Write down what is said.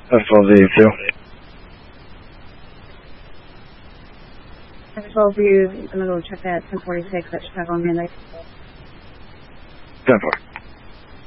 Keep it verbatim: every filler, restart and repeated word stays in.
That's twelve V two. twelve V, I'm gonna go check that ten forty-six at Chicago Midnight. ten four.